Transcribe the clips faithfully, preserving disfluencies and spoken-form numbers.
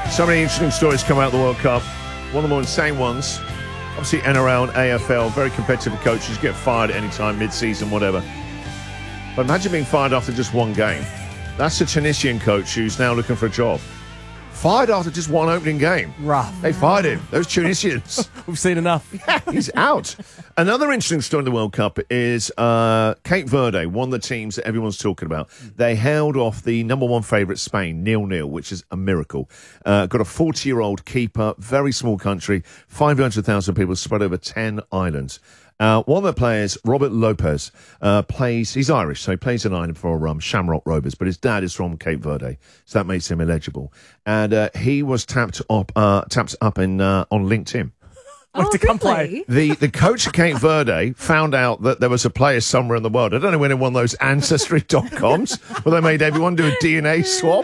So many interesting stories come out of the World Cup. One of the more insane ones, obviously N R L and A F L, very competitive coaches, get fired at any time, mid-season, whatever. But imagine being fired after just one game. That's a Tunisian coach who's now looking for a job. Fired after just one opening game. Rough. They fired him. Those Tunisians. We've seen enough. Yeah, he's out. Another interesting story in the World Cup is uh, Cape Verde, one of the teams that everyone's talking about. They held off the number one favourite, Spain, nil-nil, which is a miracle. Uh, got a forty-year-old keeper, very small country, five hundred thousand people spread over ten islands. Uh, one of the players, Robert Lopez, uh, plays, he's Irish, so he plays in Ireland for um, Shamrock Rovers, but his dad is from Cape Verde, so that makes him eligible. And uh, he was tapped up, uh, tapped up in, uh, on LinkedIn. Oh, to come really? play. The the coach of Cape Verde found out that there was a player somewhere in the world. I don't know when in one of those ancestry dot coms where they made everyone do a D N A swap,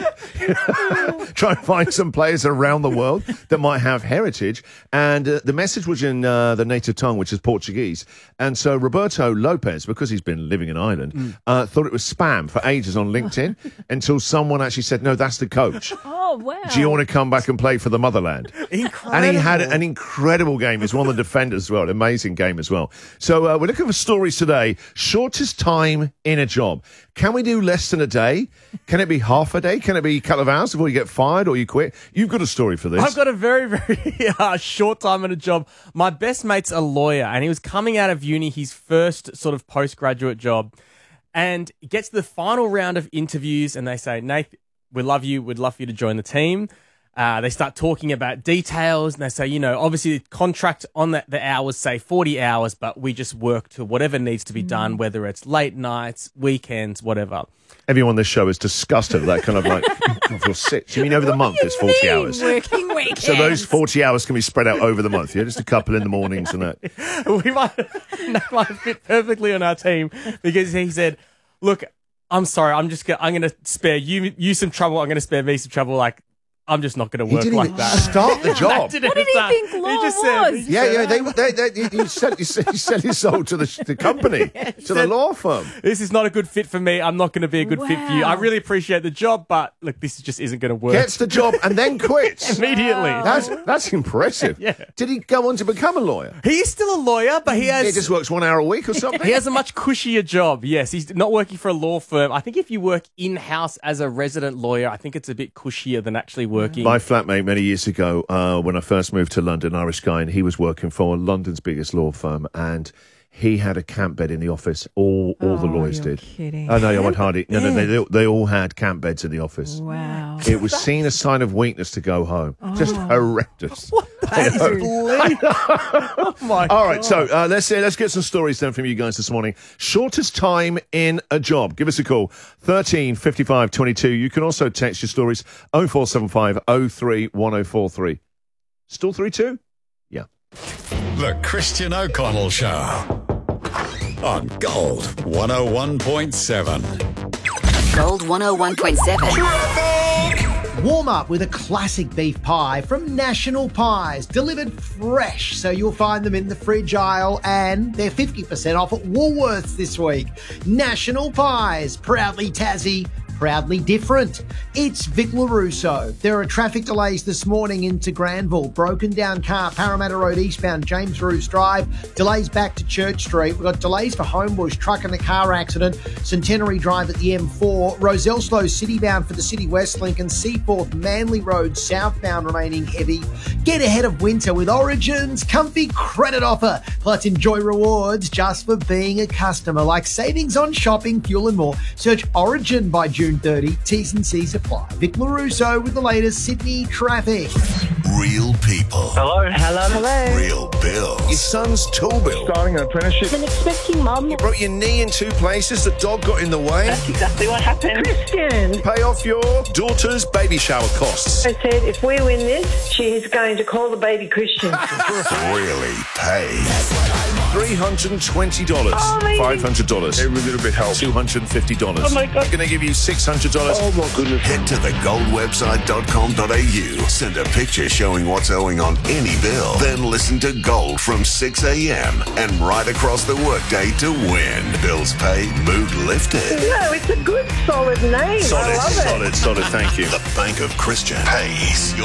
try and find some players around the world that might have heritage. And uh, the message was in uh, the native tongue, which is Portuguese. And so Roberto Lopez, because he's been living in Ireland, mm. uh, thought it was spam for ages on LinkedIn until someone actually said, no, that's the coach. Oh, wow. Do you want to come back and play for the motherland? Incredible. And he had an incredible game. He's one of the defenders as well. An amazing game as well. So uh, we're looking for stories today. Shortest time in a job. Can we do less than a day? Can it be half a day? Can it be a couple of hours before you get fired or you quit? You've got a story for this. I've got a very, very uh, short time in a job. My best mate's a lawyer, and he was coming out of uni, his first sort of postgraduate job, and he gets to the final round of interviews, and they say, Nath, we love you. We'd love for you to join the team. Uh, they start talking about details, and they say, you know, obviously the contract on the, the hours say forty hours, but we just work to whatever needs to be done, whether it's late nights, weekends, whatever. Everyone on this show is disgusted at that kind of like, I feel sick. You mean over the month it's forty mean? hours? Working weekends. So those forty hours can be spread out over the month, yeah? Just a couple in the mornings and that. we might, that might fit perfectly on our team because he said, look, I'm sorry, I'm just gonna, I'm going to spare you, you some trouble, I'm going to spare me some trouble, like, I'm just not going to work he didn't like even that. Start the job. What did he think law he just was? Said, he just Yeah, said, yeah, they, they, they, he, sell, he sell his soul to the, the company, to the said, law firm. This is not a good fit for me. I'm not going to be a good Wow. fit for you. I really appreciate the job, but look, this just isn't going to work. Gets the job and then quits. Immediately. Wow. That's that's impressive. Yeah. Did he go on to become a lawyer? He is still a lawyer, but he has He just works one hour a week or something? he has a much cushier job. Yes, he's not working for a law firm. I think if you work in-house as a resident lawyer, I think it's a bit cushier than actually working. My flatmate many years ago, uh, when I first moved to London, Irish guy, and he was working for London's biggest law firm, and he had a camp bed in the office. All all Oh, the lawyers you're did. kidding. Oh, no, I won't hardly. No, no, they, they all had camp beds in the office. Wow. It was seen a sign of weakness to go home. Just horrendous. What That is bleak. Oh my All right, God. so uh, let's uh, let's get some stories then from you guys this morning. Shortest time in a job. Give us a call, thirteen fifty-five twenty-two. You can also text your stories, oh four seven five oh three one oh four three. Still three two? Yeah. The Christian O'Connell Show on Gold one oh one point seven. Gold one oh one point seven. Warm up with a classic beef pie from National Pies, delivered fresh, so you'll find them in the fridge aisle, and they're fifty percent off at Woolworths this week. National Pies, proudly Tassie, proudly different. It's Vic LaRusso. There are traffic delays this morning into Granville. Broken down car, Parramatta Road eastbound, James Roos Drive. Delays back to Church Street. We've got delays for Homebush, truck and a car accident. Centenary Drive at the M four. Roselslow citybound for the City West Link, and Seaforth Manly Road southbound remaining heavy. Get ahead of winter with Origin's comfy credit offer. Plus enjoy rewards just for being a customer, like savings on shopping, fuel and more. Search Origin by June thirtieth. T's and C's apply. Vic LaRusso with the latest Sydney traffic. Real people. Hello. Hello. Hello. Real bills. Your son's tool bill. Starting an apprenticeship. An expecting mum. You broke your knee in two places. The dog got in the way. That's exactly what happened. Christian. Pay off your daughter's baby shower costs. I said, if we win this, she's going to call the baby Christian. Really paid. three hundred twenty dollars. Oh, amazing. five hundred dollars. Every little bit helps. two hundred fifty dollars. Oh, my God. I'm going to give you six hundred dollars. Oh, my goodness. Head to the gold website dot com dot a u. Send a picture showing what's owing on any bill. Then listen to Gold from six a.m. and right across the workday to win. Bills paid, mood lifted. No, it's a good, solid name. Solid, I love it. solid, solid. Thank you. The Bank of Christian pays